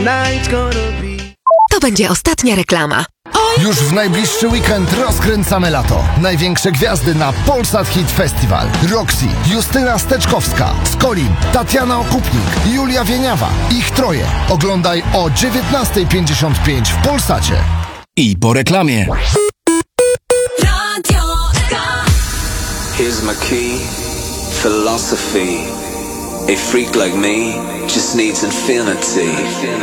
night's gonna be. To będzie ostatnia reklama. Już w najbliższy weekend rozkręcamy lato. Największe gwiazdy na Polsat Hit Festival. Roxy, Justyna Steczkowska, Skolin, Tatiana Okupnik, Julia Wieniawa. Ich troje. Oglądaj o 19:55 w Polsacie. I po reklamie. Here's my key, philosophy. A freak like me just needs infinity.